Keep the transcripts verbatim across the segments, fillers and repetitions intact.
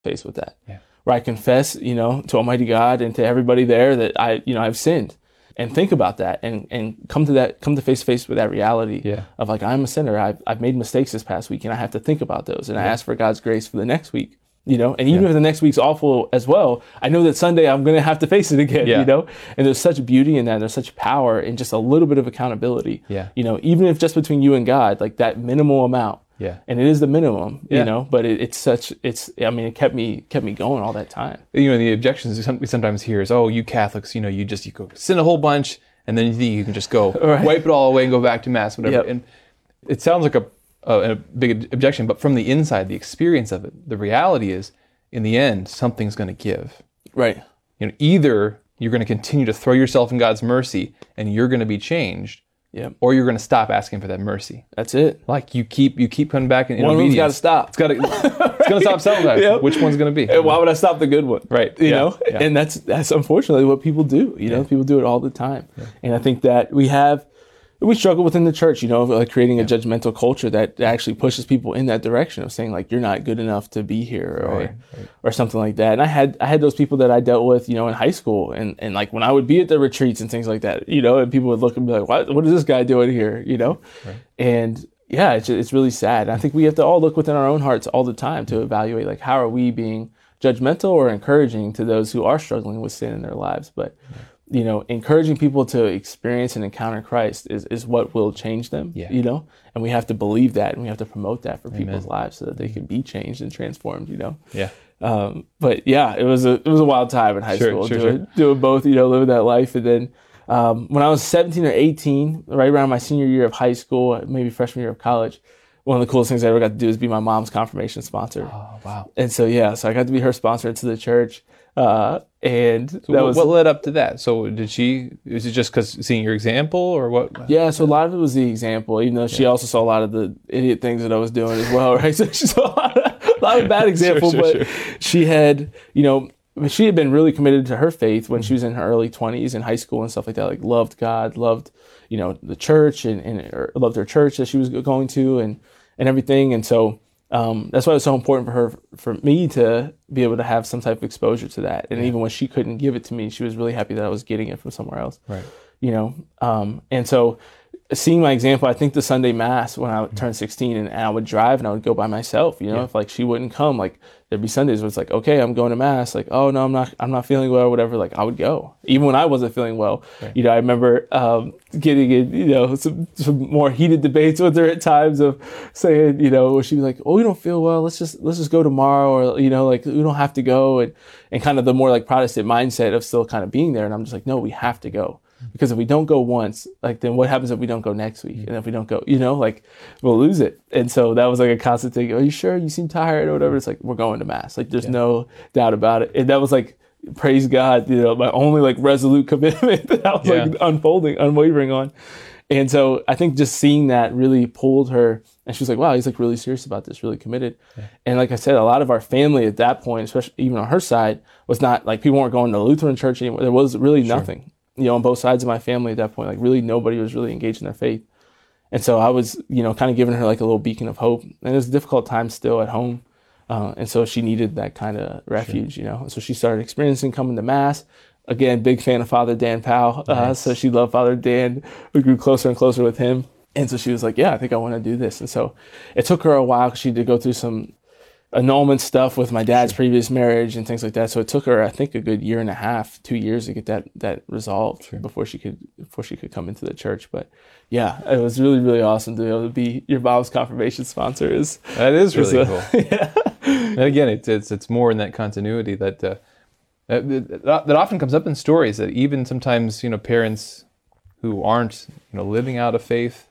face with that. Yeah. Where I confess, you know, to Almighty God and to everybody there that I, you know, I've sinned, and think about that, and and come to that, come to face to face with that reality Yeah. of like, I'm a sinner. I've I've made mistakes this past week, and I have to think about those, and Yeah. I ask for God's grace for the next week. You know, and even Yeah. if the next week's awful as well, I know that Sunday I'm going to have to face it again, Yeah. you know, and there's such beauty in that. And there's such power in just a little bit of accountability, Yeah. you know, even if just between you and God, like that minimal amount. Yeah. And it is the minimum, Yeah. you know, but it, it's such, it's, I mean, it kept me, kept me going all that time. You know, the objections we sometimes hear is, oh, you Catholics, you know, you just, you go sin a whole bunch, and then you think you can just go Right. wipe it all away and go back to Mass, whatever. Yep. And it sounds like a, a, a big objection, but from the inside, the experience of it, the reality is, in the end, something's going to give. Right. You know, either you're going to continue to throw yourself in God's mercy and you're going to be changed, Yeah. or you're going to stop asking for that mercy. That's it. Like you keep you keep coming back in, in One of them's obedience. got to stop. It's got to it's going to stop sometimes. Yep. Which one's going to be? And why would I stop the good one? Right. You Yeah. know, Yeah. and that's that's unfortunately what people do. You know, Yeah. people do it all the time. And I think that we have, we struggle within the church, you know, like creating a judgmental culture that actually pushes people in that direction of saying like, you're not good enough to be here, or Right, right. or something like that. And I had I had those people that I dealt with, you know, in high school, and, and like when I would be at the retreats and things like that, you know, and people would look and be like, what what is this guy doing here, you know? Right. And yeah, it's it's really sad. And I think we have to all look within our own hearts all the time to evaluate like, how are we being judgmental or encouraging to those who are struggling with sin in their lives? But you know, encouraging people to experience and encounter Christ is, is what will change them, Yeah. you know? And we have to believe that, and we have to promote that for Amen. people's lives so that they can be changed and transformed, you know? Yeah. Um, but yeah, it was a it was a wild time in high Sure, school, sure, doing, sure. doing both, you know, living that life. And then um, when I was seventeen or eighteen, right around my senior year of high school, maybe freshman year of college, one of the coolest things I ever got to do is be my mom's confirmation sponsor. Oh, wow. And so, yeah, so I got to be her sponsor into the church. Uh, and So that what, was, what led up to that? So did she, is it just because seeing your example or what? yeah, so a lot of it was the example, even though she also saw a lot of the idiot things that I was doing as well, right? So she saw a lot of, a lot of bad examples, sure, but sure. she had, you know, she had been really committed to her faith when she was in her early twenties in high school and stuff like that, like loved God, loved, you know, the church, and, and or loved her church that she was going to, and, and everything. And so um, that's why it was so important for her, for me to be able to have some type of exposure to that. And Yeah. even when she couldn't give it to me, she was really happy that I was getting it from somewhere else. Right. You know, um, and so seeing my example, I think the Sunday Mass when I turned sixteen, and I would drive and I would go by myself, you know, Yeah. if like she wouldn't come, like there'd be Sundays where it's like, okay, I'm going to Mass. Like, oh no, I'm not, I'm not feeling well or whatever. Like I would go even when I wasn't feeling well. Right. You know, I remember um, getting in, you know, some, some more heated debates with her at times of saying, you know, where she'd be like, oh, we don't feel well. Let's just, let's just go tomorrow. Or, you know, like we don't have to go. And, and kind of the more like Protestant mindset of still kind of being there. And I'm just like, no, we have to go. Because if we don't go once, like then what happens if we don't go next week? And if we don't go, you know, like we'll lose it. And so that was like a constant thing. Are you sure? You seem tired or whatever. It's like, we're going to Mass. Like there's Yeah. no doubt about it. And that was like, praise God, you know, my only like resolute commitment that I was Yeah. like unfolding, unwavering on. And so I think just seeing that really pulled her, and she was like, wow, he's like really serious about this, really committed. Yeah. And like I said, a lot of our family at that point, especially even on her side, was not like people weren't going to Lutheran church anymore. There was really Sure. nothing, you know, on both sides of my family at that point. Like really nobody was really engaged in their faith. And so I was, you know, kind of giving her like a little beacon of hope. And it was a difficult time still at home. Uh, and so she needed that kind of refuge, you know. So she started experiencing coming to Mass. Again, big fan of Father Dan Powell. Uh, Nice. So she loved Father Dan. We grew closer and closer with him. And so she was like, yeah, I think I want to do this. And so it took her a while because she did go through some annulment stuff with my dad's previous marriage and things like that. So it took her, I think, a good year and a half, two years to get that that resolved Sure. before she could before she could come into the church. But yeah, it was really, really awesome to be able to be your mom's confirmation sponsor. Is That is is really a- cool. yeah. And again, it's it's it's more in that continuity that uh, that, that that often comes up in stories, that even sometimes, you know, parents who aren't, you know, living out of faith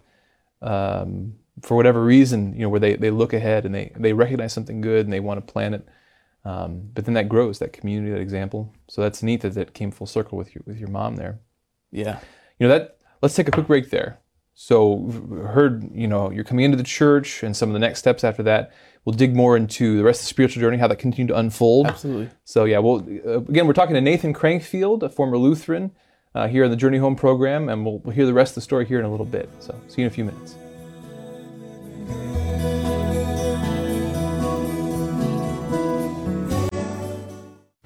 um, for whatever reason, you know, where they, they look ahead and they, they recognize something good and they want to plan it, um, but then that grows, that community, that example. So that's neat that that came full circle with your with your mom there. Yeah. You know, that let's take a quick break there. So heard, you know, you're coming into the church and some of the next steps after that. We'll dig more into the rest of the spiritual journey, how that continued to unfold. Absolutely. So yeah, well, uh, again, we're talking to Nathan Crankfield, a former Lutheran, uh, here in the Journey Home program, and we'll, we'll hear the rest of the story here in a little bit. So see you in a few minutes.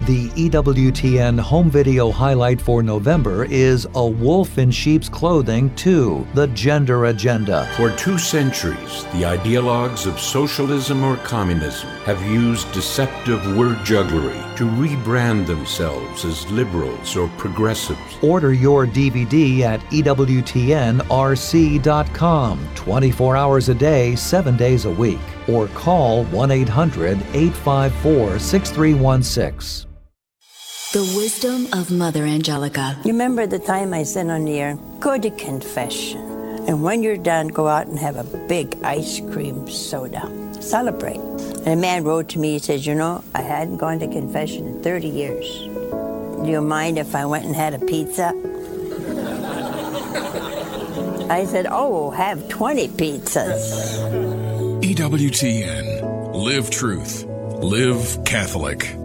The E W T N home video highlight for November is A Wolf in Sheep's Clothing two, The Gender Agenda. For two centuries, the ideologues of socialism or communism have used deceptive word jugglery to rebrand themselves as liberals or progressives. Order your D V D at E W T N R C dot com, twenty-four hours a day, seven days a week, or call one eight hundred, eight five four, six three one six. The wisdom of Mother Angelica. You remember the time I said on the air, go to confession. And when you're done, go out and have a big ice cream soda. Celebrate. And a man wrote to me, he says, you know, I hadn't gone to confession in thirty years. Do you mind if I went and had a pizza? I said, oh, have twenty pizzas. E W T N. Live truth. Live Catholic.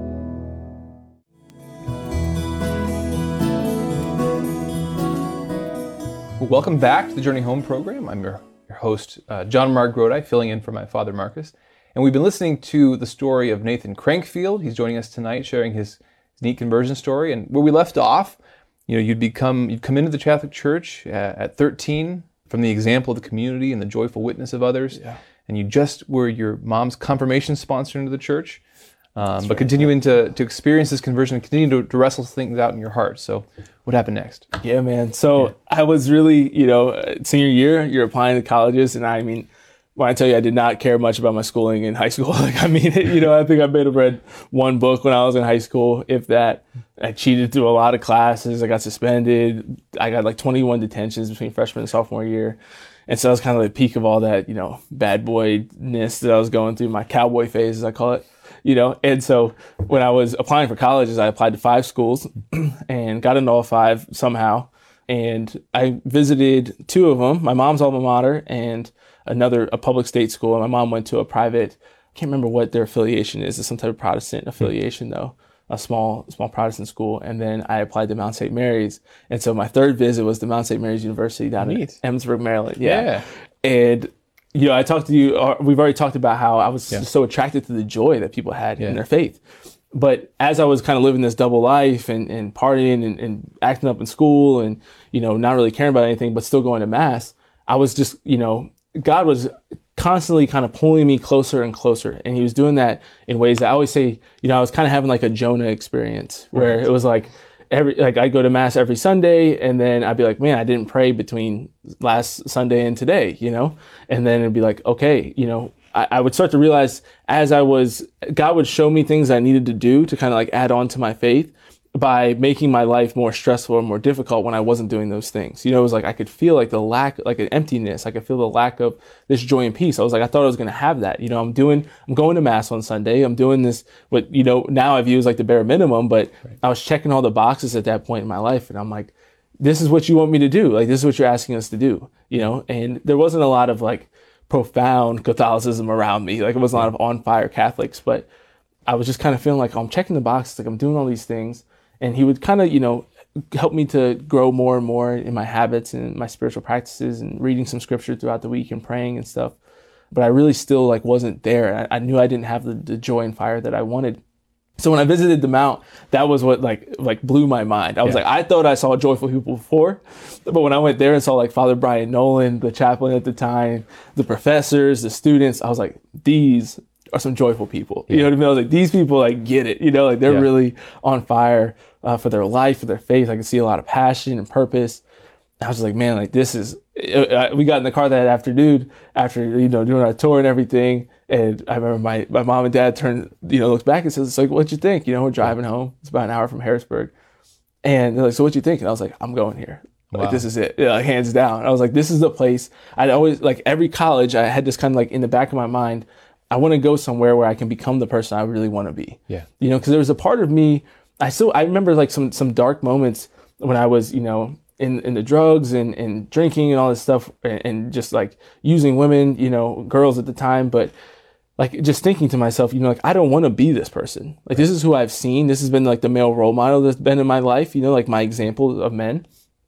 Welcome back to the Journey Home program. I'm your, your host, uh, John Mark Grodi, filling in for my father, Marcus. And we've been listening to the story of Nathan Crankfield. He's joining us tonight, sharing his, his neat conversion story. And where we left off, you know, you'd become, you'd come into the Catholic Church at, at thirteen from the example of the community and the joyful witness of others. Yeah. And you just were your mom's confirmation sponsor into the church. Um, but right. continuing to, to experience this conversion and continue to, to wrestle things out in your heart. So what happened next? Yeah, man. So yeah. I was really, you know, senior year, you're applying to colleges. And I mean, when I tell you I did not care much about my schooling in high school, like, I mean, you know, I think I may have read one book when I was in high school, if that. I cheated through a lot of classes. I got suspended. I got like twenty-one detentions between freshman and sophomore year. And so that was kind of the peak of all that, you know, bad boy-ness that I was going through, my cowboy phase, as I call it. You know, and so when I was applying for colleges, I applied to five schools and got into all five somehow. And I visited two of them, my mom's alma mater and another, a public state school. And my mom went to a private, I can't remember what their affiliation is. It's some type of Protestant affiliation though, a small, small Protestant school. And then I applied to Mount Saint Mary's. And so my third visit was to Mount Saint Mary's University down Neat. in Emmitsburg, Maryland. Yeah. yeah. And you know, I talked to you, uh, we've already talked about how I was yeah. so attracted to the joy that people had yeah. in their faith. But as I was kind of living this double life and, and partying and, and acting up in school and, you know, not really caring about anything, but still going to mass, I was just, you know, God was constantly kind of pulling me closer and closer. And he was doing that in ways that I always say, you know, I was kind of having like a Jonah experience where right. it was like, Every like I'd go to mass every Sunday, and then I'd be like, man, I didn't pray between last Sunday and today, you know? And then it'd be like, okay, you know, I, I would start to realize as I was, God would show me things I needed to do to kind of like add on to my faith by making my life more stressful or more difficult when I wasn't doing those things. You know, it was like I could feel like the lack, like an emptiness. I could feel the lack of this joy and peace. I was like, I thought I was going to have that. You know, I'm doing, I'm going to mass on Sunday. I'm doing this, what, you know, now I view as like the bare minimum, but right. I was checking all the boxes at that point in my life. And I'm like, this is what you want me to do. Like, this is what you're asking us to do, you know? And there wasn't a lot of like profound Catholicism around me. Like, it wasn't a lot of on fire Catholics, but I was just kind of feeling like, oh, I'm checking the boxes. Like, I'm doing all these things. And he would kind of, you know, help me to grow more and more in my habits and my spiritual practices and reading some scripture throughout the week and praying and stuff. But I really still like wasn't there. I, I knew I didn't have the, the joy and fire that I wanted. So when I visited the Mount, that was what like like blew my mind. I was yeah. like, I thought I saw joyful people before, but when I went there and saw like Father Brian Nolan, the chaplain at the time, the professors, the students, I was like, these are some joyful people. Yeah. You know what I mean? I was like, these people like get it. You know, like they're yeah. really on fire uh, for their life, for their faith. I could see a lot of passion and purpose. I was like, man, like this is. Uh, we got in the car that afternoon after you know doing our tour and everything. And I remember my, my mom and dad turned, you know, looked back and says, it's like, what'd you think? You know, we're driving home. It's about an hour from Harrisburg. And they're like, so what'd you think? And I was like, I'm going here. Wow. Like, this is it. Yeah, like, hands down. I was like, this is the place. I'd always, like, every college, I had this kind of like in the back of my mind, I want to go somewhere where I can become the person I really want to be. Yeah. You know, because there was a part of me, I still, I remember like some, some dark moments when I was, you know, in, in the drugs and, and drinking and all this stuff and, and just like using women, you know, girls at the time. But like just thinking to myself, you know, like I don't want to be this person. Like this is who I've seen. This has been like the male role model that's been in my life, you know, like my example of men.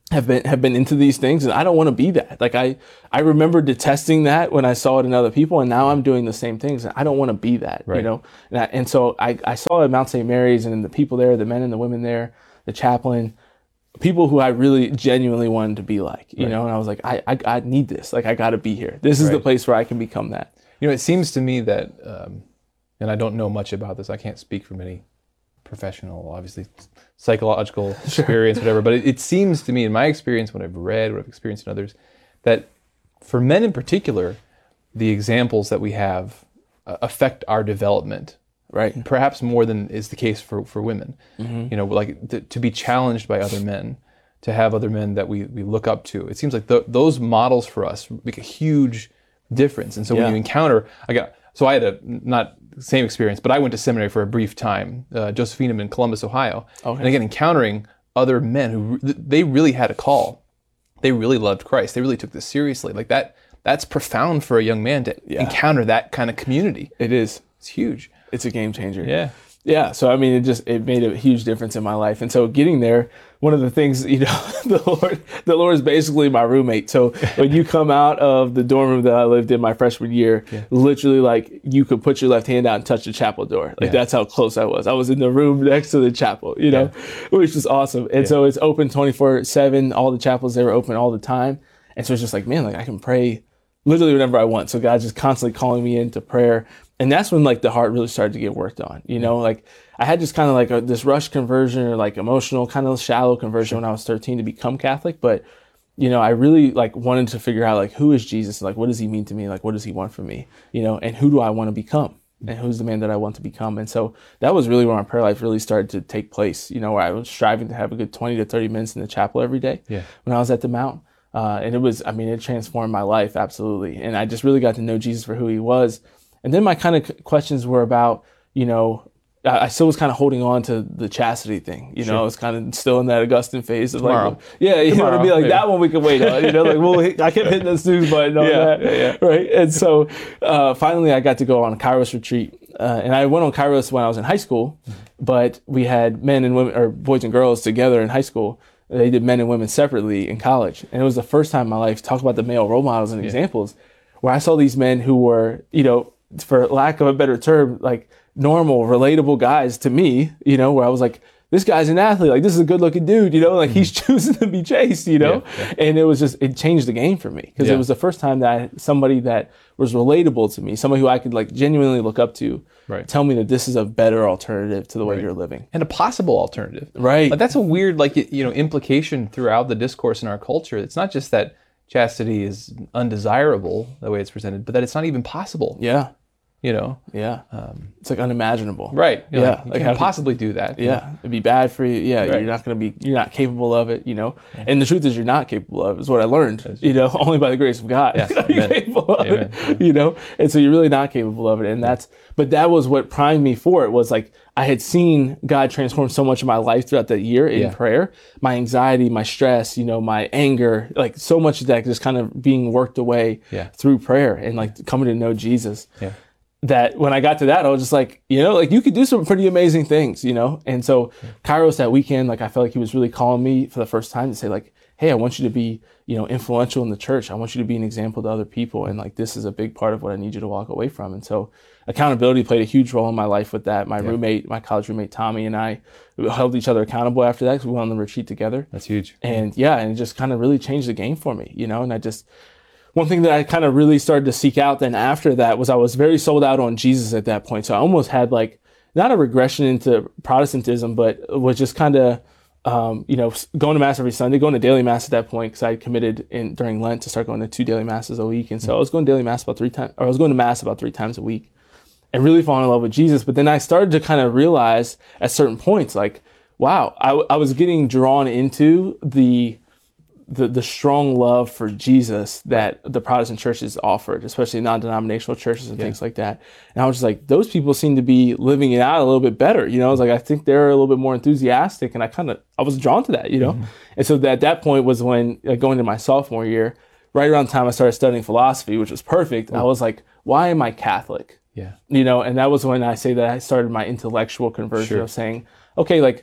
have been have been into these things, and I don't want to be that. Like I I remember detesting that when I saw it in other people, and now I'm doing the same things. And I don't want to be that, Right. you know. And, I, and so I I saw it at Mount Saint Mary's, and the people there, the men and the women there, the chaplain, people who I really genuinely wanted to be like, you Right. know. And I was like, I I, I need this. Like I got to be here. This is the Right. place where I can become that. You know, it seems to me that, um, and I don't know much about this. I can't speak from any professional, obviously, psychological experience, whatever. But it, it seems to me, in my experience, what I've read, what I've experienced in others, that for men in particular, the examples that we have uh, affect our development, Right. perhaps more than is the case for, for women. You know, like to, to be challenged by other men, to have other men that we, we look up to. It seems like th- those models for us make a huge difference. And so when Yeah. you encounter, I got, so I had a, not same experience, but I went to seminary for a brief time, uh, Josephinum in Columbus, Ohio. Okay. And again, encountering other men who, re- they really had a call. They really loved Christ. They really took this seriously. Like that, that's profound for a young man to Yeah. encounter that kind of community. It is. It's huge. It's a game changer. Yeah. Yeah. So, I mean, it just, it made a huge difference in my life. And so getting there, one of the things, you know, the Lord, the Lord is basically my roommate. So when you come out of the dorm room that I lived in my freshman year, literally like you could put your left hand out and touch the chapel door. Like Yeah. that's how close I was. I was in the room next to the chapel, you know, which was awesome. And so it's open twenty-four seven. All the chapels, they were open all the time. And so it's just like, man, like I can pray literally whenever I want. So God's just constantly calling me into prayer. And that's when like the heart really started to get worked on, you know, like I had just kind of like a, this rush conversion or like emotional kind of shallow conversion when I was thirteen to become Catholic. But, you know, I really like wanted to figure out like, who is Jesus? Like, what does he mean to me? Like, what does he want from me? You know, and who do I want to become? And who's the man that I want to become? And so that was really where my prayer life really started to take place, you know, where I was striving to have a good twenty to thirty minutes in the chapel every day Yeah. when I was at the Mount. Uh, and it was, I mean, it transformed my life, absolutely. And I just really got to know Jesus for who he was. And then my kind of questions were about, you know, I, I still was kind of holding on to the chastity thing. You know, Sure. I was kind of still in that Augustine phase of Tomorrow. like, yeah, you know, to be Tomorrow, like, maybe. that one we can wait on. You know, like, well, I kept hitting the snooze button on Yeah, that. yeah, yeah. Right. And so uh, finally I got to go on a Kairos retreat. Uh, and I went on Kairos when I was in high school, but we had men and women, or boys and girls together in high school. They did men and women separately in college. And it was the first time in my life, talk about the male role models and examples, where I saw these men who were, you know, for lack of a better term, like normal, relatable guys to me, you know, where I was like, this guy's an athlete. Like, this is a good looking dude, you know, like he's choosing to be chaste, you know? Yeah, yeah. And it was just, it changed the game for me because Yeah. it was the first time that I, somebody that was relatable to me, somebody who I could like genuinely look up to, Right. tell me that this is a better alternative to the way Right. you're living. And a possible alternative. Right. Like that's a weird, like, you know, implication throughout the discourse in our culture. It's not just that chastity is undesirable the way it's presented, but that it's not even possible, Yeah. you know? Yeah. it's like unimaginable. Right. You're Yeah. Like, you Like, how can't could- possibly do that. Yeah, it'd be bad for you. Yeah, Right. you're not going to be, you're not capable of it, you know. And the truth is, you're not capable of it, is what I learned, you know, only by the grace of God. Yeah. you're Amen. capable of Amen. it, you know. And so you're really not capable of it. And that's, but that was what primed me for it, was like, I had seen God transform so much of my life throughout that year in Yeah. prayer, my anxiety, my stress, you know, my anger, like so much of that just kind of being worked away Yeah. through prayer and like coming to know Jesus. Yeah. That when I got to that, I was just like, you know, like you could do some pretty amazing things, you know? And so Kairos that weekend, like I felt like he was really calling me for the first time to say like, hey, I want you to be, you know, influential in the church. I want you to be an example to other people. And like, this is a big part of what I need you to walk away from. And so accountability played a huge role in my life with that. My roommate, my college roommate, Tommy, and I held each other accountable after that because we went on the retreat together. That's huge. And yeah, and it just kind of really changed the game for me, you know? And I just, one thing that I kind of really started to seek out then after that was I was very sold out on Jesus at that point. So I almost had like, not a regression into Protestantism, but was just kind of, um, you know, going to Mass every Sunday, going to daily Mass at that point, because I had committed in during Lent to start going to two daily Masses a week. And so I was going to daily Mass about three times, or I was going to Mass about three times a week and really falling in love with Jesus. But then I started to kind of realize at certain points, like, wow, I, I was getting drawn into the the the strong love for Jesus that the Protestant churches offered, especially non-denominational churches and Yeah. things like that. And I was just like, those people seem to be living it out a little bit better. You know, I was like, I think they're a little bit more enthusiastic, and I kind of, I was drawn to that, you know? Mm-hmm. And so at that point was when, like, going into my sophomore year, right around the time I started studying philosophy, which was perfect, I was like, why am I Catholic? Yeah. You know, and that was when I say that I started my intellectual conversion Sure. of saying, okay, like,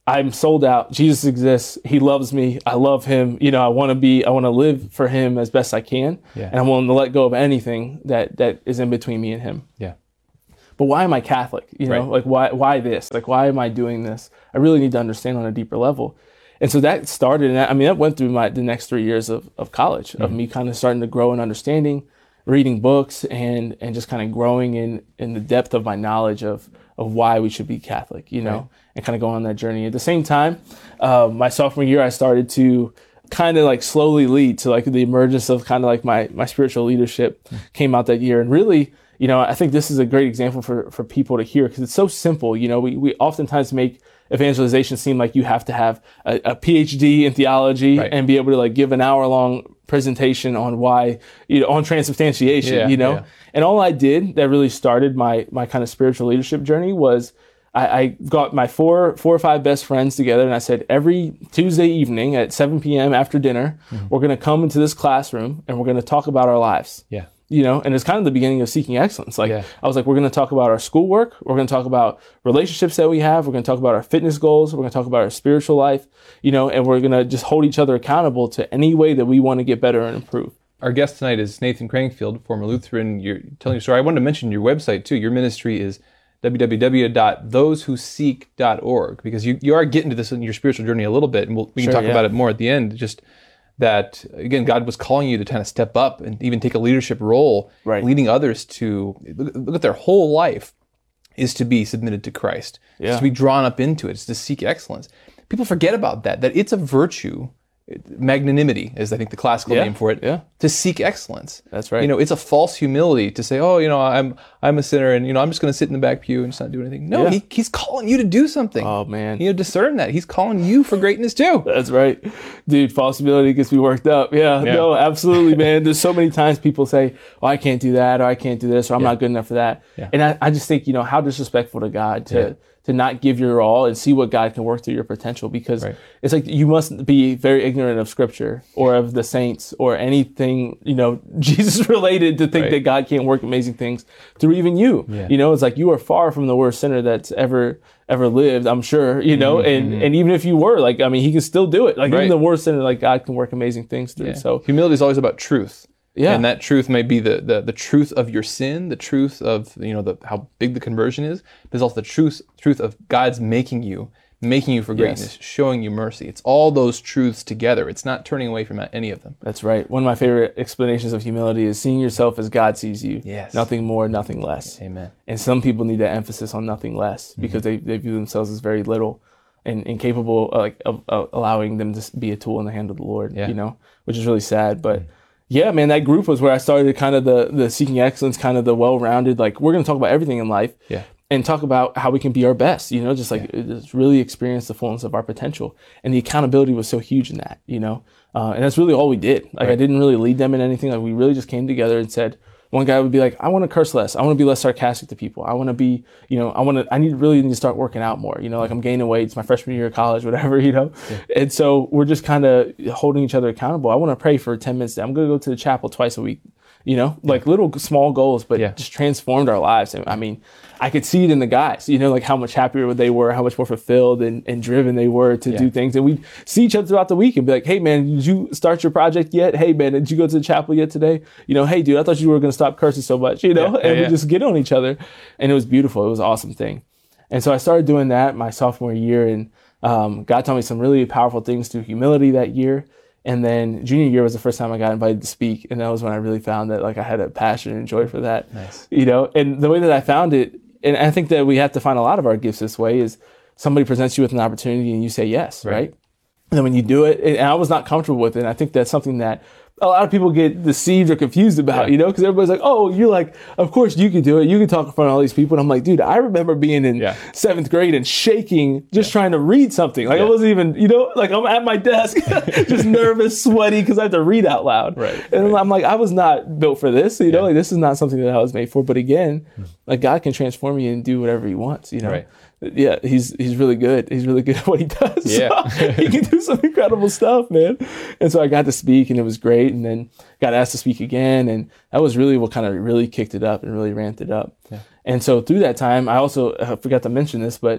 I'm sold out. Jesus exists. He loves me. I love him. You know, I want to be, I want to live for him as best I can. Yeah. And I'm willing to let go of anything that, that is in between me and him. Yeah. But why am I Catholic? You know, Right. like why, why this? Like, why am I doing this? I really need to understand on a deeper level. And so that started, and that, I mean, that went through my, the next three years of, of college, mm-hmm. of me kind of starting to grow in understanding, reading books, and, and just kind of growing in, in the depth of my knowledge of, of why we should be Catholic, you know, right. and kind of go on that journey. At the same time, uh, my sophomore year, I started to kind of like slowly lead to like the emergence of kind of like my, my spiritual leadership mm-hmm. came out that year. And really, you know, I think this is a great example for, for people to hear because it's so simple. You know, we, we oftentimes make evangelization seem like you have to have a, a P H D in theology right. and be able to like give an hour long presentation on why, you know, on transubstantiation, yeah, you know, yeah. and all I did that really started my, my kind of spiritual leadership journey was I, I got my four, four or five best friends together and I said, every Tuesday evening at seven p.m. after dinner, mm-hmm. we're going to come into this classroom and we're going to talk about our lives. Yeah. You know, and it's kind of the beginning of Seeking Excellence. Like, yeah. I was like, we're going to talk about our schoolwork. We're going to talk about relationships that we have. We're going to talk about our fitness goals. We're going to talk about our spiritual life, you know, and we're going to just hold each other accountable to any way that we want to get better and improve. Our guest tonight is Nathan Crankfield, former Lutheran. You're telling your story. I wanted to mention your website too. Your ministry is w w w dot those who seek dot org because you, you are getting to this in your spiritual journey a little bit, and we'll, we can sure, talk yeah. about it more at the end. Just that, again, God was calling you to kind of step up and even take a leadership role, right. leading others to, look, look at their whole life is to be submitted to Christ. Yeah. It's to be drawn up into it. It's to seek excellence. People forget about that, that it's a virtue, magnanimity is I think the classical yeah. name for it, yeah. to seek excellence. That's right. You know, it's a false humility to say, oh, you know, I'm I'm a sinner and, you know, I'm just going to sit in the back pew and just not do anything. No, yeah. he, he's calling you to do something. Oh, man. You know, discern that. He's calling you for greatness too. That's right. Dude, false humility gets me worked up. Yeah, yeah. no, absolutely, man. There's so many times people say, oh, I can't do that, or I can't do this, or I'm yeah. not good enough for that. Yeah. And I, I just think, you know, how disrespectful to God to, Yeah. to not give your all and see what God can work through your potential, because Right. it's like you must be very ignorant of Scripture or of the saints or anything, you know, Jesus related to think Right. that God can't work amazing things through even you. Yeah. You know, it's like you are far from the worst sinner that's ever ever lived, I'm sure, you know, Mm-hmm, and, mm-hmm. and even if you were, like, I mean, he can still do it. Like, Right. even the worst sinner, like, God can work amazing things through. Yeah. So, humility is always about truth. Yeah. And that truth may be the, the, the truth of your sin, the truth of, you know, the how big the conversion is, but it's also the truth truth of God's making you, making you for greatness, Yes. showing you mercy. It's all those truths together. It's not turning away from any of them. that's right. One of my favorite explanations of humility is seeing yourself as God sees you. Yes. Nothing more, nothing less. Amen. And some people need that emphasis on nothing less because they, they view themselves as very little and incapable uh, like of, of allowing them to be a tool in the hand of the Lord, Yeah. you know, which is really sad. But yeah, man, that group was where I started kind of the, the seeking excellence, kind of the well-rounded, like, we're going to talk about everything in life. Yeah. And talk about how we can be our best, you know, just like just really experience the fullness of our potential. And the accountability was so huge in that, you know, uh, and that's really all we did. Like, Right. I didn't really lead them in anything. Like, we really just came together and said, one guy would be like, I want to curse less. I want to be less sarcastic to people. I want to be, you know, I want to, I need really need to start working out more. You know, like, I'm gaining weight. It's my freshman year of college, whatever, you know. Yeah. And so we're just kind of holding each other accountable. I want to pray for ten minutes. I'm going to go to the chapel twice a week. You know, like little small goals, but Yeah. just transformed our lives. And I mean, I could see it in the guys, you know, like how much happier they were, how much more fulfilled and, and driven they were to Yeah. do things. And we'd see each other throughout the week and be like, hey, man, did you start your project yet? Hey, man, did you go to the chapel yet today? You know, hey, dude, I thought you were going to stop cursing so much, you know, Yeah, and yeah, we yeah. just get on each other. And it was beautiful. It was an awesome thing. And so I started doing that my sophomore year. And um, God taught me some really powerful things through humility that year. And then junior year was the first time I got invited to speak. And that was when I really found that, like, I had a passion and joy for that. Nice. You know, and the way that I found it, and I think that we have to find a lot of our gifts this way, is somebody presents you with an opportunity and you say yes, right? Right. And then when you do it, and I was not comfortable with it, and I think that's something that a lot of people get deceived or confused about, Yeah. you know, because everybody's like, oh, you're like, of course you can do it. You can talk in front of all these people. And I'm like, dude, I remember being in Yeah. seventh grade and shaking, just Yeah. trying to read something. Like, Yeah. I wasn't even, you know, like, I'm at my desk, just nervous, sweaty, because I have to read out loud. Right, And right. I'm like, I was not built for this, you know, Yeah. like, this is not something that I was made for. But again, like, God can transform you and do whatever he wants, you know? Right. Yeah, he's he's really good. He's really good at what he does. Yeah. He can do some incredible stuff, man. And so I got to speak, and it was great. And then got asked to speak again, and that was really what kind of really kicked it up and really ramped it up. Yeah. And so through that time, I also I forgot to mention this, but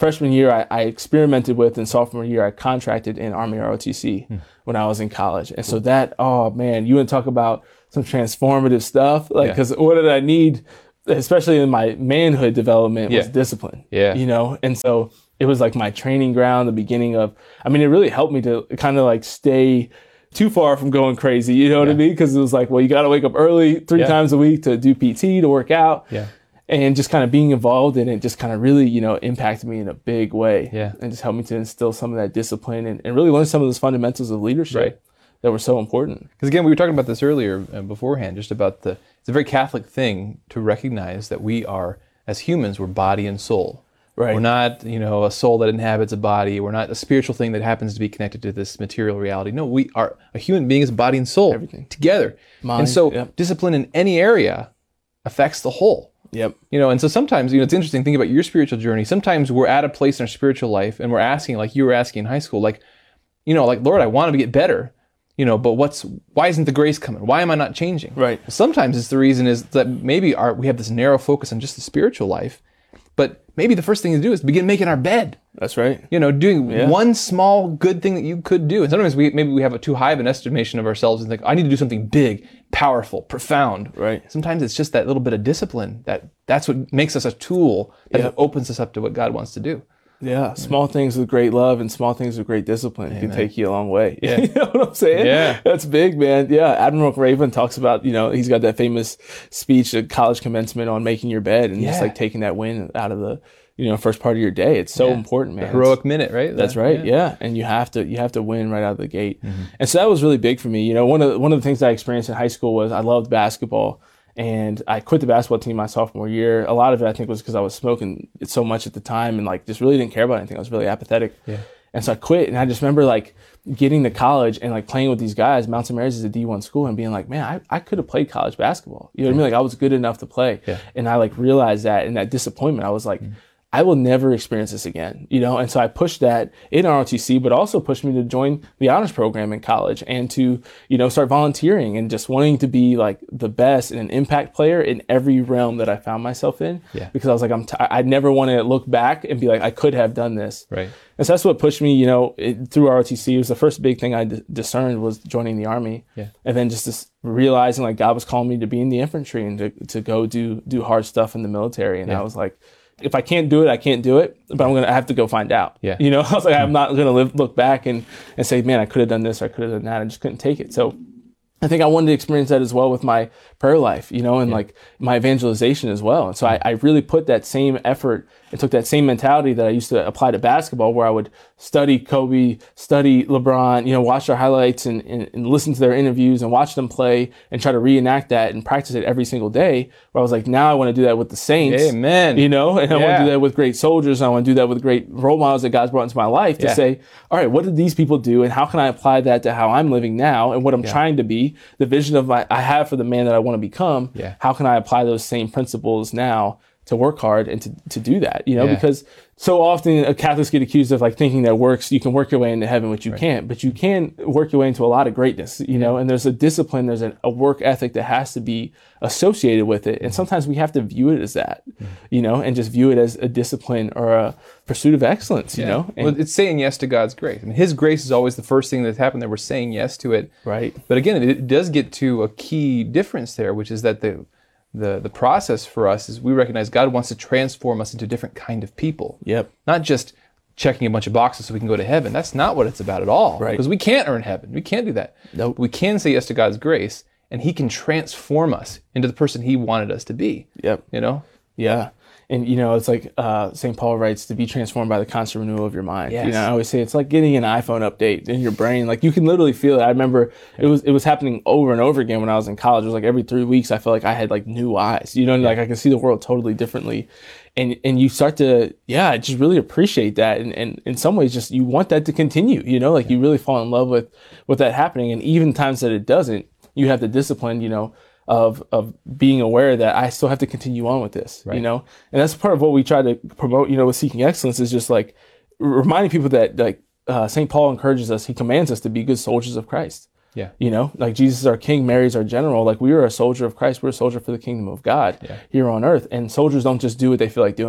freshman year, I, I experimented with, and sophomore year, I contracted in Army R O T C hmm. when I was in college. And so that, oh man, you want to talk about some transformative stuff? Like, because yeah. what did I need, especially in my manhood development, was yeah. discipline. Yeah. You know? And so it was like my training ground, the beginning of, I mean, it really helped me to kind of like stay too far from going crazy. You know what yeah. I mean? Because it was like, well, you got to wake up early three yeah. times a week to do P T, to work out. Yeah. And just kind of being involved in it just kind of really, you know, impacted me in a big way. Yeah. And just helped me to instill some of that discipline and, and really learn some of those fundamentals of leadership right. that were so important. Because again, we were talking about this earlier uh, beforehand, just about the, it's a very Catholic thing to recognize that we are, as humans, we're body and soul. Right. We're not, you know, a soul that inhabits a body. We're not a spiritual thing that happens to be connected to this material reality. No, we are, a human being is body and soul. Everything. Together. Mind, and so yep. discipline in any area affects the whole. Yep. You know, and so sometimes, you know, it's interesting, think about your spiritual journey. Sometimes we're at a place in our spiritual life and we're asking, like you were asking in high school, like, you know, like, Lord, I want to get better, you know, but what's, why isn't the grace coming? Why am I not changing? Right. Sometimes it's the reason is that maybe our, we have this narrow focus on just the spiritual life, but maybe the first thing to do is begin making our bed. That's right. You know, doing yeah. one small good thing that you could do. And sometimes we maybe we have a too high of an estimation of ourselves and think, I need to do something big, powerful, profound. Right. Sometimes it's just that little bit of discipline that that's what makes us a tool that yep. opens us up to what God wants to do. Yeah, small things with great love and small things with great discipline Amen. Can take you a long way. Yeah. You know what I'm saying? Yeah. That's big, man. Yeah, Admiral Raven talks about, you know, he's got that famous speech at college commencement on making your bed and yeah. just like taking that win out of the, you know, first part of your day. It's so yeah. important, man. The heroic minute, right? That's the, right. Yeah. yeah. And you have to, you have to win right out of the gate. Mm-hmm. And so that was really big for me. You know, one of the, one of the things that I experienced in high school was I loved basketball. And I quit the basketball team my sophomore year. A lot of it, I think, was because I was smoking it so much at the time and like just really didn't care about anything. I was really apathetic. Yeah. And so I quit. And I just remember like getting to college and like playing with these guys. Mount Saint Mary's is a D one school and being like, man, I, I could have played college basketball. You know what I mean? Like I was good enough to play. Yeah. And I like realized that in that disappointment, I was like, mm-hmm. I will never experience this again, you know? And so I pushed that in R O T C, but also pushed me to join the honors program in college and to, you know, start volunteering and just wanting to be like the best and an impact player in every realm that I found myself in. Yeah. Because I was like, I'm t- I never want to look back and be like, I could have done this. Right. And so that's what pushed me, you know, it, through R O T C. It was the first big thing I d- discerned was joining the Army. Yeah. And then just this realizing like God was calling me to be in the infantry and to, to go do, do hard stuff in the military. And yeah. I was like, if I can't do it, I can't do it, but I'm going to I have to go find out. Yeah. You know, I was like, I'm not going to live, look back and, and say, man, I could have done this, or I could have done that. I just couldn't take it. So I think I wanted to experience that as well with my prayer life, you know, and yeah. like my evangelization as well. And so I, I really put that same effort and took that same mentality that I used to apply to basketball, where I would study Kobe, study LeBron, you know, watch their highlights and, and, and listen to their interviews and watch them play and try to reenact that and practice it every single day. Where I was like, now I want to do that with the saints. Amen. You know, and I yeah. want to do that with great soldiers. And I want to do that with great role models that God's brought into my life to yeah. say, all right, what did these people do? And how can I apply that to how I'm living now and what I'm yeah. trying to be, the vision of my I have for the man that I want to become. Yeah. How can I apply those same principles now to work hard and to, to do that, you know, yeah. because so often uh, Catholics get accused of like thinking that works, you can work your way into heaven, which you right. can't, but you can work your way into a lot of greatness, you know, and there's a discipline, there's a, a work ethic that has to be associated with it. And sometimes we have to view it as that, mm-hmm. you know, and just view it as a discipline or a pursuit of excellence, you yeah. know. And well, it's saying yes to God's grace. I mean, His grace is always the first thing that's happened, that we're saying yes to it. Right. But again, it does get to a key difference there, which is that the The the process for us is we recognize God wants to transform us into a different kind of people. Yep. Not just checking a bunch of boxes so we can go to heaven. That's not what it's about at all. Right. Because we can't earn heaven. We can't do that. Nope. We can say yes to God's grace, and He can transform us into the person He wanted us to be. Yep. You know? Yeah. And, you know, it's like uh, Saint Paul writes, to be transformed by the constant renewal of your mind. Yes. You know, I always say it's like getting an iPhone update in your brain. Like you can literally feel it. I remember it was it was happening over and over again when I was in college. It was like every three weeks I felt like I had like new eyes. You know, and like I could see the world totally differently. And and you start to, yeah, just really appreciate that. And, and in some ways, just you want that to continue. You know, like you really fall in love with, with that happening. And even times that it doesn't, you have the discipline, you know, of of being aware that I still have to continue on with this, right. you know? And that's part of what we try to promote, you know, with Seeking Excellence, is just like reminding people that like uh, Saint Paul encourages us, he commands us to be good soldiers of Christ. Yeah. You know, like Jesus is our king, Mary is our general. Like we are a soldier of Christ. We're a soldier for the kingdom of God yeah. here on earth. And soldiers don't just do what they feel like doing.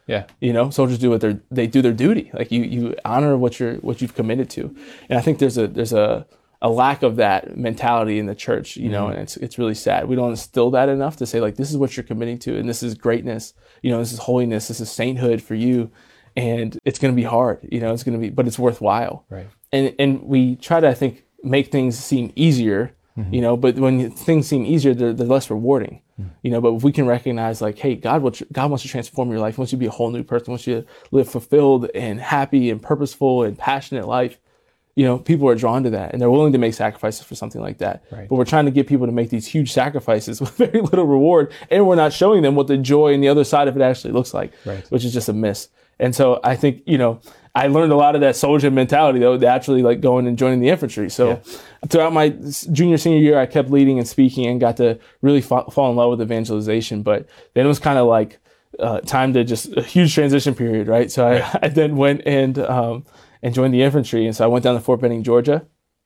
Yeah. You know, soldiers do what they they do their duty. Like you you honor what you're what you've committed to. And I think there's a there's a a lack of that mentality in the church, you know, mm-hmm. and it's it's really sad. We don't instill that enough to say like, this is what you're committing to, and this is greatness, you know, this is holiness, this is sainthood for you, and it's going to be hard, you know, it's going to be, but it's worthwhile. Right. And and we try to, I think, make things seem easier, mm-hmm. you know, but when things seem easier, they're, they're less rewarding, mm-hmm. you know. But if we can recognize like, hey, God wants God wants to transform your life, wants you to be a whole new person, wants you to live fulfilled and happy and purposeful and passionate life. You know, people are drawn to that and they're willing to make sacrifices for something like that. Right. But we're trying to get people to make these huge sacrifices with very little reward, and we're not showing them what the joy and the other side of it actually looks like, right. which is just a miss. And so I think, you know, I learned a lot of that soldier mentality though, naturally, like going and joining the infantry. So yeah. throughout my junior, senior year, I kept leading and speaking and got to really fa- fall in love with evangelization. But then it was kind of like uh, time to just a huge transition period, right? So I, I then went and, um, and joined the infantry. And so I went down to Fort Benning, Georgia.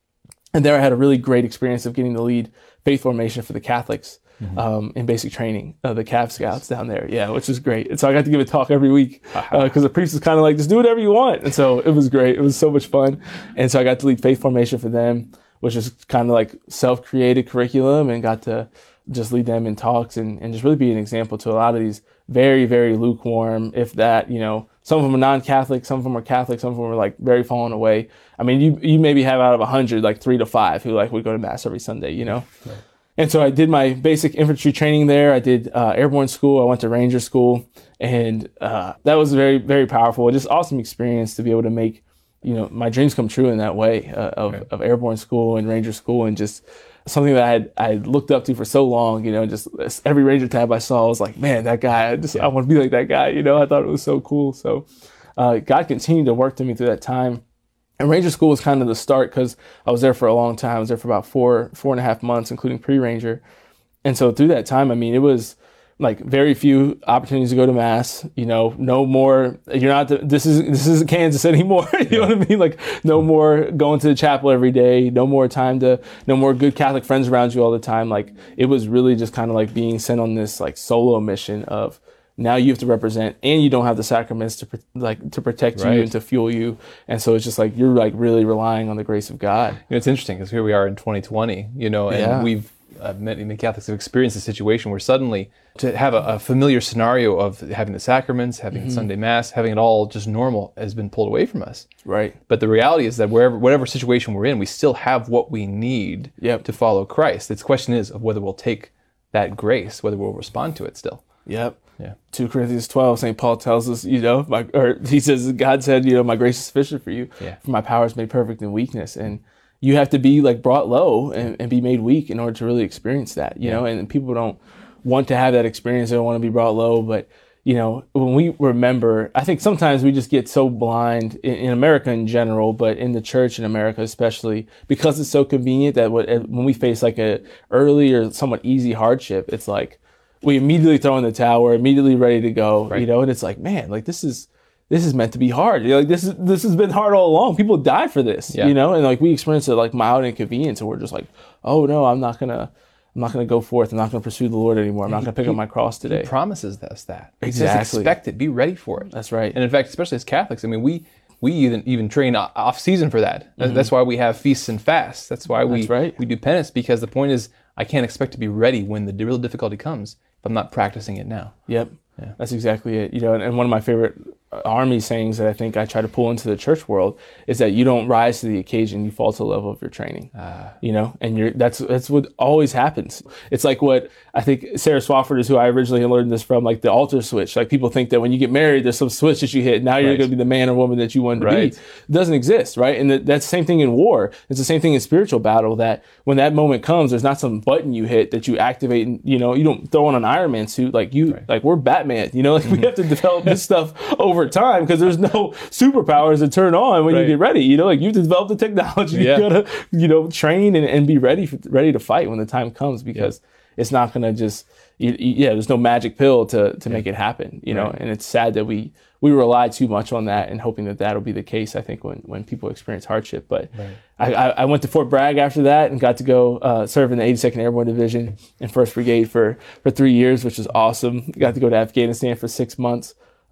And there I had a really great experience of getting to lead faith formation for the Catholics mm-hmm. um, in basic training, uh, the Cav Scouts down there. Yeah, which was great. And so I got to give a talk every week because uh, the priest was kind of like, just do whatever you want. And so it was great. It was so much fun. And so I got to lead faith formation for them, which is kind of like self-created curriculum, and got to just lead them in talks and, and just really be an example to a lot of these very, very lukewarm, if that, you know, some of them are non-Catholic, some of them are Catholic, some of them are like very fallen away. I mean, you you maybe have out of a hundred, like three to five who like would go to mass every Sunday, you know? Right. And so I did my basic infantry training there. I did uh, airborne school. I went to Ranger school, and uh, that was very, very powerful. Just awesome experience to be able to make, you know, my dreams come true in that way uh, of, right. of airborne school and Ranger school, and just something that I had, I had looked up to for so long, you know, just every Ranger tab I saw, I was like, man, that guy, I just, yeah. I want to be like that guy, you know, I thought it was so cool. So uh, God continued to work to me through that time. And Ranger school was kind of the start because I was there for a long time. I was there for about four, four and a half months, including pre-Ranger. And so through that time, I mean, it was like very few opportunities to go to mass, you know, no more, you're not, the, this is, this isn't Kansas anymore. you yeah. know what I mean? Like no more going to the chapel every day, no more time to, no more good Catholic friends around you all the time. Like it was really just kind of like being sent on this like solo mission of now you have to represent, and you don't have the sacraments to like to protect right. you and to fuel you. And so it's just like, you're like really relying on the grace of God. You know, it's interesting because here we are in twenty twenty, you know, and yeah. we've, Uh, many, many Catholics have experienced a situation where suddenly to have a, a familiar scenario of having the sacraments, having mm-hmm. Sunday Mass, having it all just normal has been pulled away from us. Right. But the reality is that wherever, whatever situation we're in, we still have what we need yep. to follow Christ. The question is of whether we'll take that grace, whether we'll respond to it still. Yep. Yeah. Second Corinthians twelve, Saint Paul tells us, you know, my, or he says, God said, you know, my grace is sufficient for you. Yeah. For my power is made perfect in weakness. And you have to be like brought low and, and be made weak in order to really experience that, you yeah. know, and people don't want to have that experience. They don't want to be brought low. But, you know, when we remember, I think sometimes we just get so blind in, in America in general, but in the church in America especially, because it's so convenient that what, when we face like a early or somewhat easy hardship, it's like we immediately throw in the towel, we're immediately ready to go, right. you know, and it's like, man, like this is, this is meant to be hard. You know, like this is this has been hard all along. People died for this, yeah. you know, and like we experience it like mild inconvenience, and we're just like, oh no, I'm not gonna, I'm not gonna go forth. I'm not gonna pursue the Lord anymore. I'm not gonna pick he, up my cross today. He promises us that. Exactly. He says, expect it. Be ready for it. That's right. And in fact, especially as Catholics, I mean, we we even even train off season for that. Mm-hmm. That's why we have feasts and fasts. That's why we That's right. we do penance, because the point is, I can't expect to be ready when the real difficulty comes if I'm not practicing it now. Yep. Yeah. That's exactly it. You know, and, and one of my favorite Army sayings that I think I try to pull into the church world is that you don't rise to the occasion, you fall to the level of your training. Uh, you know, and you're that's that's what always happens. It's like what I think Sarah Swafford is who I originally learned this from, like the altar switch. Like people think that when you get married, there's some switch that you hit. Now you're right. going to be the man or woman that you wanted to right. be. It doesn't exist, right? And the, that's the same thing in war. It's the same thing in spiritual battle, that when that moment comes, there's not some button you hit that you activate, and you know, you don't throw on an Iron Man suit. Like you, right. like we're Batman, you know, like we have to develop this stuff over time, because there's no superpowers to turn on when right. you get ready. You know, like you've developed the technology. Yeah. You gotta, you know, train and, and be ready for, ready to fight when the time comes, because yeah. it's not gonna just, you, you, yeah, there's no magic pill to to yeah. make it happen. You know, right. and it's sad that we we rely too much on that and hoping that that'll be the case. I think when when people experience hardship, but right. I, I, I went to Fort Bragg after that and got to go uh, serve in the eighty-second Airborne Division and First Brigade for for three years, which was awesome. Got to go to Afghanistan for six months.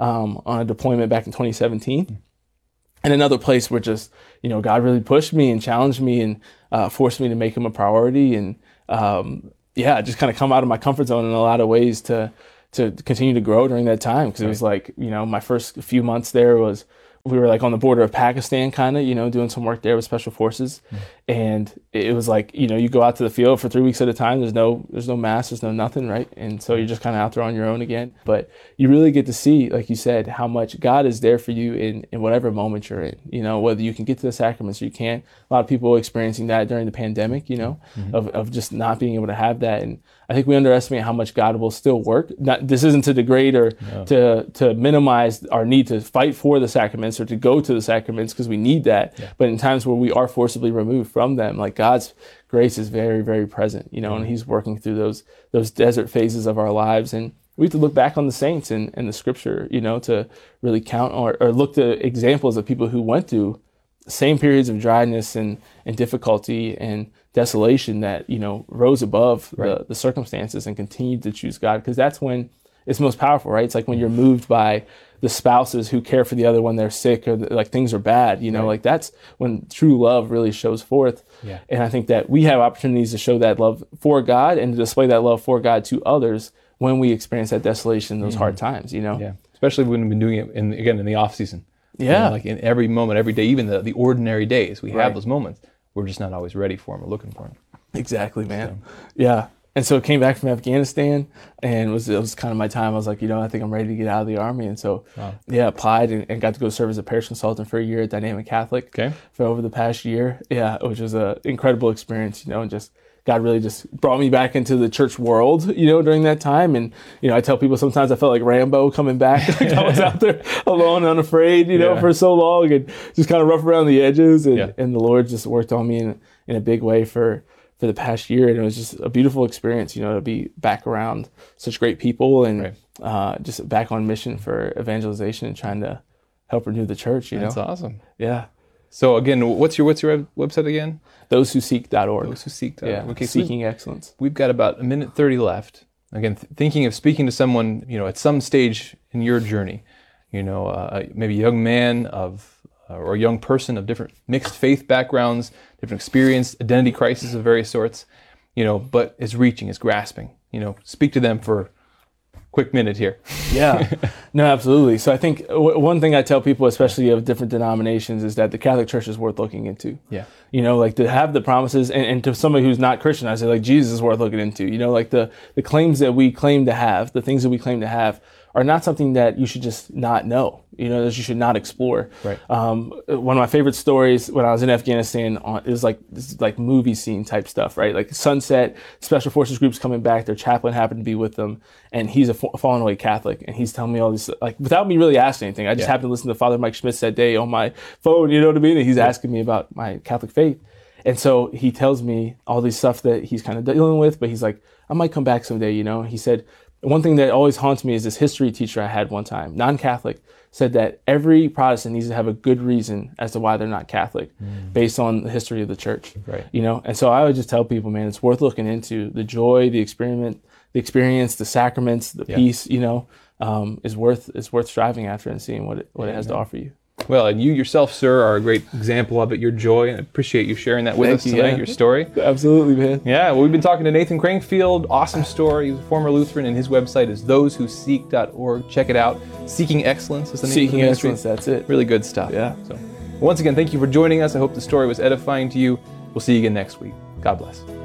um, on a deployment back in twenty seventeen. And another place where just, you know, God really pushed me and challenged me and uh, forced me to make him a priority. And um, yeah, just kind of come out of my comfort zone in a lot of ways to to continue to grow during that time. Because it was like, you know, my first few months there was, we were like on the border of Pakistan, kind of, you know, doing some work there with Special Forces. Mm. And it was like, you know, you go out to the field for three weeks at a time. There's no, there's no mass, there's no nothing, right? And so you're just kind of out there on your own again. But you really get to see, like you said, how much God is there for you in, in whatever moment you're in, you know, whether you can get to the sacraments or you can't. A lot of people experiencing that during the pandemic, you know, mm-hmm. of, of just not being able to have that. And I think we underestimate how much God will still work. Not, this isn't to degrade or no. to to minimize our need to fight for the sacraments or to go to the sacraments, because we need that. Yeah. But in times where we are forcibly removed from them, like God's grace is very, very present, you know, mm-hmm. and he's working through those those desert phases of our lives. And we have to look back on the saints and, and the scripture, you know, to really count or, or look to examples of people who went through same periods of dryness and, and difficulty and desolation that, you know, rose above right. the, the circumstances and continued to choose God, because that's when it's most powerful, right? It's like when you're moved by the spouses who care for the other when they're sick or the, like things are bad, you know, right. like that's when true love really shows forth. Yeah. And I think that we have opportunities to show that love for God and to display that love for God to others when we experience that desolation, those mm-hmm. hard times, you know? Yeah. Especially when we've been doing it in, again, in the off season. Yeah. You know, like in every moment, every day, even the, the ordinary days, we right. have those moments. We're just not always ready for them or looking for them. Exactly, man. So. Yeah. And so I came back from Afghanistan, and it was, it was kind of my time. I was like, you know, I think I'm ready to get out of the Army. And so, wow. yeah, applied and, and got to go serve as a parish consultant for a year at Dynamic Catholic okay. for over the past year. Yeah, which was an incredible experience, you know, and just God really just brought me back into the church world, you know, during that time. And, you know, I tell people sometimes I felt like Rambo coming back. Like I was out there alone, unafraid, you know, yeah. for so long and just kind of rough around the edges. And, yeah. and the Lord just worked on me in, in a big way for, for the past year. And it was just a beautiful experience, you know, to be back around such great people and right. uh, just back on mission for evangelization and trying to help renew the church, you That's know. That's awesome. Yeah. So again, what's your what's your website again? those who seek dot org. those who seek dot org. Yeah, okay, seeking so excellence. We've got about a minute thirty left. Again, th- thinking of speaking to someone, you know, at some stage in your journey, you know, uh, maybe a young man of uh, or a young person of different mixed faith backgrounds, different experience, identity crises of various sorts, you know, but is reaching, is grasping. You know, speak to them for quick minute here. Yeah, no, absolutely. So I think w- one thing I tell people, especially of different denominations, is that the Catholic Church is worth looking into. Yeah. You know, like to have the promises, and, and to somebody who's not Christian, I say like Jesus is worth looking into. You know, like the, the claims that we claim to have, the things that we claim to have, are not something that you should just not know, you know, that you should not explore. Right. Um, one of my favorite stories when I was in Afghanistan on, is like this is like movie scene type stuff, right? Like sunset, special forces groups coming back, their chaplain happened to be with them, and he's a fa- fallen away Catholic, and he's telling me all this, like without me really asking anything. I just yeah. happened to listen to Father Mike Schmitz that day on my phone, you know what I mean? And he's yeah. asking me about my Catholic faith. And so he tells me all these stuff that he's kind of dealing with, but he's like, I might come back someday, you know? He said, one thing that always haunts me is this history teacher I had one time, non-Catholic, said that every Protestant needs to have a good reason as to why they're not Catholic mm. based on the history of the church. Right. You know, and so I would just tell people, man, it's worth looking into. The joy, the experiment, the experience, the sacraments, the yeah. peace, you know, um, is worth is worth striving after and seeing what it, what yeah, it has man. to offer you. Well, and you yourself, sir, are a great example of it, your joy, and I appreciate you sharing that with Thank us you, tonight, yeah. your story. Absolutely, man. Yeah, well, we've been talking to Nathan Crankfield. Awesome story. He's a former Lutheran, and his website is those who seek dot org. Check it out. Seeking Excellence is the name Seeking of the ministry. Excellence, that's it. Really good stuff. Yeah. So, once again, thank you for joining us. I hope the story was edifying to you. We'll see you again next week. God bless.